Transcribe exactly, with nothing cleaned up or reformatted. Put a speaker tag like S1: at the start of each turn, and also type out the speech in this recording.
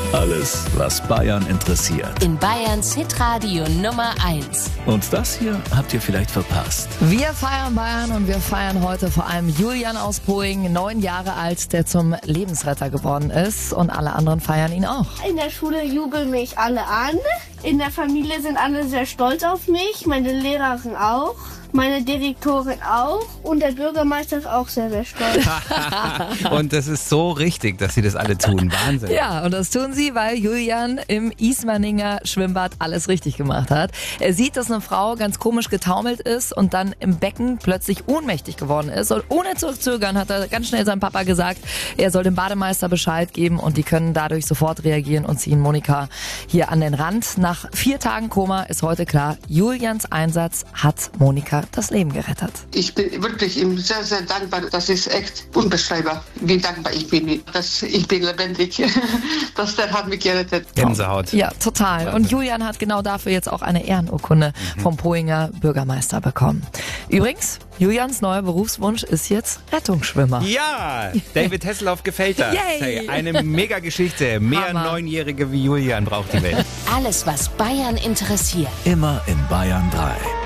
S1: Alles, was Bayern interessiert.
S2: In Bayerns Hitradio Nummer eins.
S1: Und das hier habt ihr vielleicht verpasst.
S3: Wir feiern Bayern und wir feiern heute vor allem Julian aus Poing, neun Jahre alt, der zum Lebensretter geworden ist. Und alle anderen feiern ihn auch.
S4: In der Schule jubeln mich alle an. In der Familie sind alle sehr stolz auf mich. Meine Lehrerin auch. Meine Direktorin auch und der Bürgermeister ist auch sehr, sehr stolz.
S5: Und das ist so richtig, dass sie das alle tun. Wahnsinn.
S3: Ja, und das tun sie, weil Julian im Ismaninger Schwimmbad alles richtig gemacht hat. Er sieht, dass eine Frau ganz komisch getaumelt ist und dann im Becken plötzlich ohnmächtig geworden ist. Und ohne zu zögern hat er ganz schnell seinem Papa gesagt, er soll dem Bademeister Bescheid geben und die können dadurch sofort reagieren und ziehen Monika hier an den Rand. Nach vier Tagen Koma ist heute klar, Julians Einsatz hat Monika das Leben gerettet.
S6: Ich bin wirklich ihm sehr, sehr dankbar. Das ist echt unbeschreibbar, wie dankbar ich bin, dass ich bin lebendig. dass der hat mich gerettet.
S5: Gänsehaut.
S3: Ja, total.
S5: Wahnsinn.
S3: Und Julian hat genau dafür jetzt auch eine Ehrenurkunde mhm. vom Poinger Bürgermeister bekommen. Übrigens, Julians neuer Berufswunsch ist jetzt Rettungsschwimmer.
S5: Ja, David Hasselhoff gefällt das.
S3: Yay.
S5: Hey, eine Mega-Geschichte. Mehr
S3: Hammer.
S5: Neunjährige wie Julian braucht die Welt.
S2: Alles, was Bayern interessiert.
S1: Immer in Bayern drei.